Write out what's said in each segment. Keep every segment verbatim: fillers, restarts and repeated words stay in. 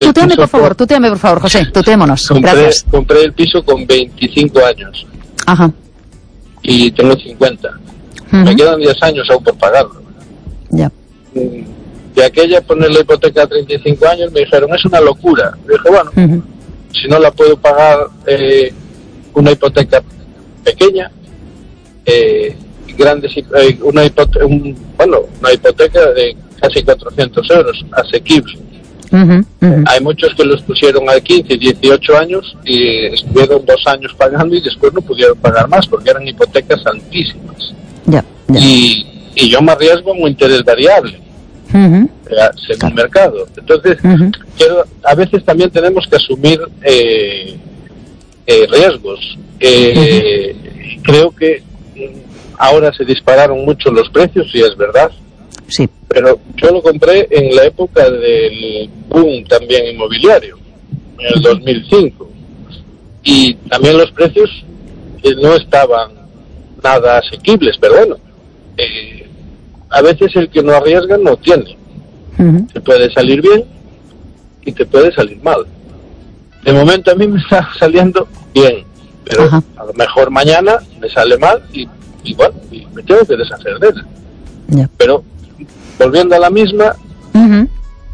Tuteame, por favor, tuteame, por favor, José, tuteémonos. Compré, Gracias. compré el piso con veinticinco años. Ajá. Y tengo cincuenta. Uh-huh. Me quedan diez años aún por pagarlo. Ya. De aquella poner la hipoteca a treinta y cinco años me dijeron, es una locura. Me dije, bueno, uh-huh. si no la puedo pagar eh, una hipoteca pequeña, eh, grandes, eh, una, hipoteca, un, bueno, una hipoteca de casi cuatrocientos euros, asequible. Uh-huh, uh-huh. Hay muchos que los pusieron a quince, dieciocho años y estuvieron dos años pagando y después no pudieron pagar más porque eran hipotecas altísimas. Yeah, yeah. Y, y yo me arriesgo en un interés variable, uh-huh. según claro. mercado. Entonces, uh-huh. quiero, a veces también tenemos que asumir eh, eh, riesgos. Eh, uh-huh. Creo que ahora se dispararon mucho los precios, y es verdad. Sí. Pero yo lo compré en la época del boom también inmobiliario, en el dos mil cinco. Y también los precios eh, no estaban nada asequibles, pero bueno, eh, a veces el que no arriesga no tiene. Uh-huh. Te puede salir bien y te puede salir mal. De momento a mí me está saliendo bien, pero uh-huh. a lo mejor mañana me sale mal y, y bueno, y me tengo que deshacer de ella. Yeah. Pero volviendo a la misma, uh-huh.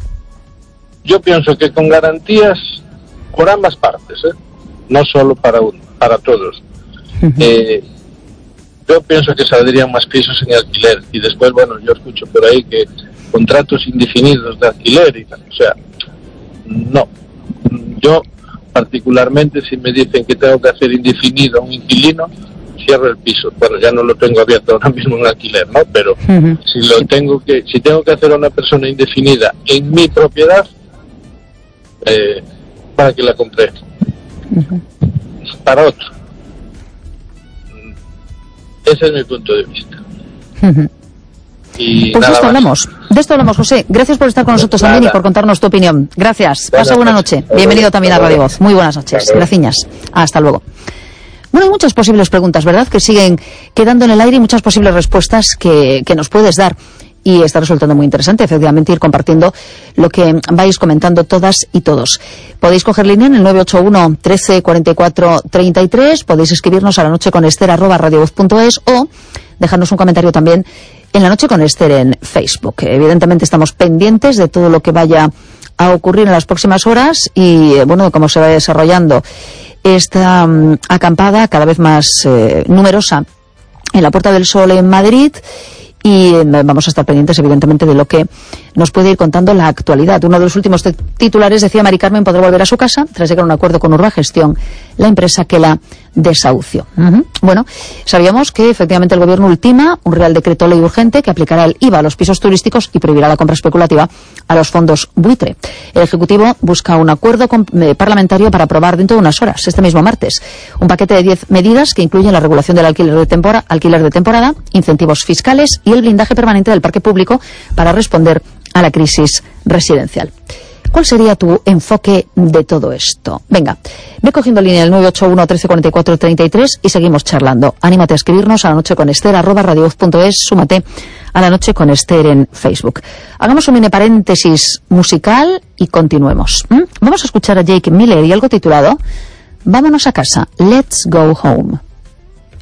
yo pienso que con garantías por ambas partes, ¿eh? No solo para uno, para todos. Uh-huh. Eh, yo pienso que saldrían más pisos en alquiler y después, bueno, yo escucho por ahí que contratos indefinidos de alquiler y tal, o sea, no. Yo particularmente, si me dicen que tengo que hacer indefinido a un inquilino, cierro el piso. Bueno, ya no lo tengo abierto ahora mismo en alquiler, ¿no? Pero uh-huh. si lo tengo que, si tengo que hacer a una persona indefinida en mi propiedad, eh, ¿para qué la compré? Uh-huh. Para otro. Ese es mi punto de vista. Uh-huh. Y pues de esto más. hablamos, de esto hablamos, José. Gracias por estar con nosotros nada. también y por contarnos tu opinión. Gracias. Buenas Pasa buena noche. noche. Bienvenido también a Radio Voz. Muy buenas noches. Graciñas. Hasta luego. Bueno, hay muchas posibles preguntas, ¿verdad?, que siguen quedando en el aire y muchas posibles respuestas que, que nos puedes dar. Y está resultando muy interesante, efectivamente, ir compartiendo lo que vais comentando todas y todos. Podéis coger línea en el nueve ocho uno, trece, cuarenta y cuatro, treinta y tres, podéis escribirnos a la noche con Ester arroba radiovoz punto es o dejarnos un comentario también en La Noche con Ester en Facebook. Evidentemente estamos pendientes de todo lo que vaya a ocurrir en las próximas horas y, bueno, cómo se va desarrollando esta um, acampada cada vez más eh, numerosa en la Puerta del Sol en Madrid. Y eh, vamos a estar pendientes, evidentemente, de lo que nos puede ir contando la actualidad. Uno de los últimos titulares decía: Mari Carmen podrá volver a su casa tras llegar a un acuerdo con Urbagestión, la empresa que la desahució. Uh-huh. Bueno, sabíamos que efectivamente el Gobierno ultima un Real Decreto Ley urgente que aplicará el I V A a los pisos turísticos y prohibirá la compra especulativa a los fondos buitre. El Ejecutivo busca un acuerdo con, eh, parlamentario para aprobar dentro de unas horas, este mismo martes, un paquete de diez medidas que incluyen la regulación del alquiler de, tempora, alquiler de temporada, incentivos fiscales y el blindaje permanente del parque público para responder a la crisis residencial. ¿Cuál sería tu enfoque de todo esto? Venga, ve cogiendo línea el nueve ocho uno, trece, cuarenta y cuatro, treinta y tres y seguimos charlando. Anímate a escribirnos a la noche con Ester arroba radiovoz punto es, súmate a La Noche con Ester en Facebook. Hagamos un mini paréntesis musical y continuemos. ¿Mm? Vamos a escuchar a Jake Miller y algo titulado Vámonos a casa, Let's Go Home.